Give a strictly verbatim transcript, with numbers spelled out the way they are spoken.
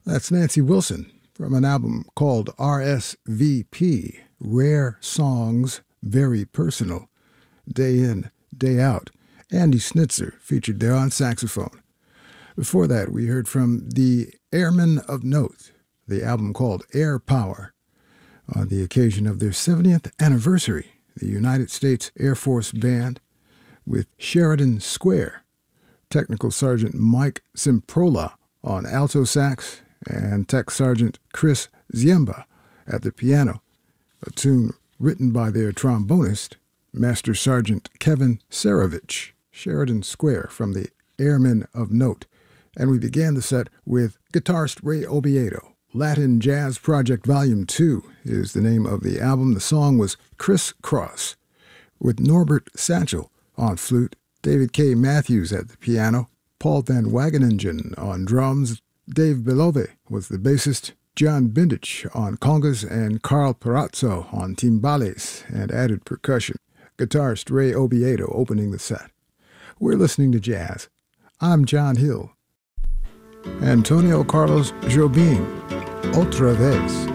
That's Nancy Wilson from an album called R S V P, Rare Songs, Very Personal, Day In, Day Out. Andy Snitzer featured there on saxophone. Before that, we heard from the Airmen of Note, the album called Air Power, on the occasion of their seventieth anniversary, the United States Air Force Band with Sheridan Square, Technical Sergeant Mike Simprola on alto sax, and Tech Sergeant Chris Ziemba at the piano, a tune written by their trombonist, Master Sergeant Kevin Saravich. Sheridan Square from the Airmen of Note. And we began the set with guitarist Ray Obiedo. Latin Jazz Project Volume two is the name of the album. The song was Criss Cross, with Norbert Satchel on flute, David K. Matthews at the piano, Paul Van Wageningen on drums, Dave Belove was the bassist, John Bindich on congas, and Carl Perazzo on timbales and added percussion. Guitarist Ray Obiedo opening the set. We're listening to jazz. I'm John Hill. Antonio Carlos Jobim, Otra Vez.